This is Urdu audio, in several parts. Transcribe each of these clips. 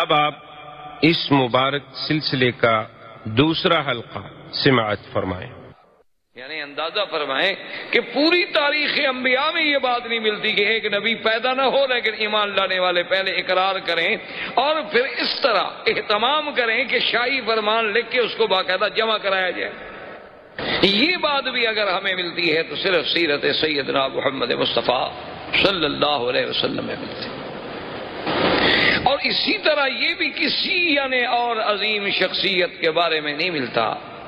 اب آپ اس مبارک سلسلے کا دوسرا حلقہ سماعت فرمائیں۔ یعنی اندازہ فرمائیں کہ پوری تاریخ انبیاء میں یہ بات نہیں ملتی کہ ایک نبی پیدا نہ ہو لیکن ایمان لانے والے پہلے اقرار کریں اور پھر اس طرح اہتمام کریں کہ شاہی فرمان لکھ کے اس کو باقاعدہ جمع کرایا جائے۔ یہ بات بھی اگر ہمیں ملتی ہے تو صرف سیرت سیدنا محمد مصطفیٰ صلی اللہ علیہ وسلم میں ملتی ہے۔ اور اسی طرح یہ بھی کسی یعنی اور عظیم شخصیت کے بارے میں نہیں ملتا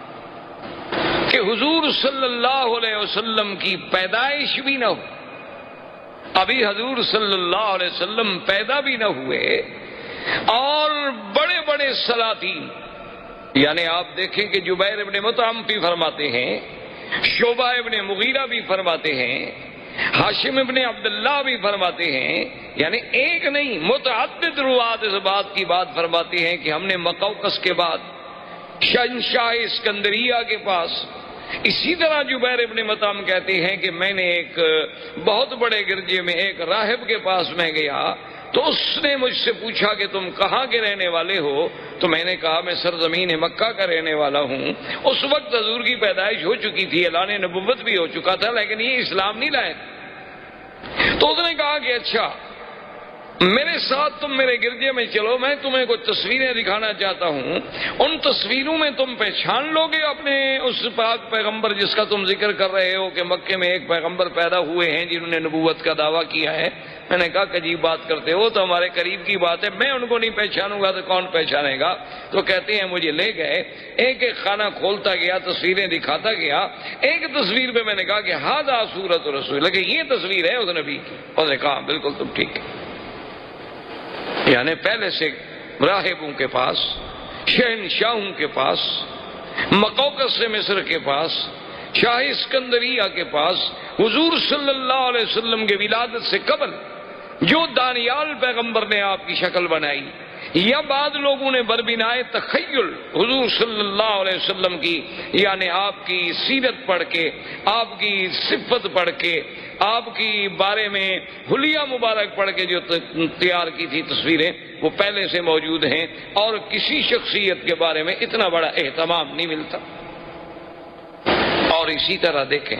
کہ حضور صلی اللہ علیہ وسلم کی پیدائش بھی نہ ہو، ابھی حضور صلی اللہ علیہ وسلم پیدا بھی نہ ہوئے، اور بڑے بڑے سلاطین یعنی آپ دیکھیں کہ جبیر ابن مطعم بھی فرماتے ہیں، شعبہ ابن مغیرہ بھی فرماتے ہیں، ہاشم ابن عبداللہ بھی فرماتے ہیں، یعنی ایک نہیں متعدد روات اس بات کی بات فرماتے ہیں کہ ہم نے مقوقس کے بعد شہنشاہ اسکندریہ کے پاس، اسی طرح جبیر ابن مطعم کہتے ہیں کہ میں نے ایک بہت بڑے گرجے میں ایک راہب کے پاس میں گیا تو اس نے مجھ سے پوچھا کہ تم کہاں کے رہنے والے ہو، تو میں نے کہا میں سرزمین مکہ کا رہنے والا ہوں۔ اس وقت حضور کی پیدائش ہو چکی تھی، اعلان نبوت بھی ہو چکا تھا، لیکن یہ اسلام نہیں لائے۔ تو اس نے کہا کہ اچھا میرے ساتھ تم میرے گرجے میں چلو، میں تمہیں کچھ تصویریں دکھانا چاہتا ہوں، ان تصویروں میں تم پہچان لو گے اپنے اس پاک پیغمبر جس کا تم ذکر کر رہے ہو کہ مکے میں ایک پیغمبر پیدا ہوئے ہیں جنہوں نے نبوت کا دعویٰ کیا ہے۔ میں نے کہا کہ عجیب بات کرتے ہو، تو ہمارے قریب کی بات ہے، میں ان کو نہیں پہچانوں گا تو کون پہچانے گا؟ تو کہتے ہیں مجھے لے گئے، ایک ایک خانہ کھولتا گیا، تصویریں دکھاتا گیا۔ ایک تصویر پہ میں نے کہا کہ ھذا صورت رسول، کہ یہ تصویر ہے اس نبی کی۔ اس نے کہا بالکل تم ٹھیک ہے۔ یعنی پہلے سے راہبوں کے پاس، شہنشاہوں کے پاس، مقوقس سے مصر کے پاس، شاہ اسکندریہ کے پاس، حضور صلی اللہ علیہ وسلم کے ولادت سے قبل جو دانیال پیغمبر نے آپ کی شکل بنائی، یا بعض لوگوں نے بربنائے تخیل حضور صلی اللہ علیہ وسلم کی یعنی آپ کی سیرت پڑھ کے، آپ کی صفت پڑھ کے، آپ کی بارے میں حلیہ مبارک پڑھ کے جو تیار کی تھی تصویریں، وہ پہلے سے موجود ہیں، اور کسی شخصیت کے بارے میں اتنا بڑا اہتمام نہیں ملتا۔ اور اسی طرح دیکھیں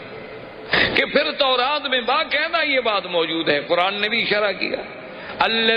کہ پھر تورات میں باقاعدہ یہ بات موجود ہے، قرآن نے بھی اشارہ کیا،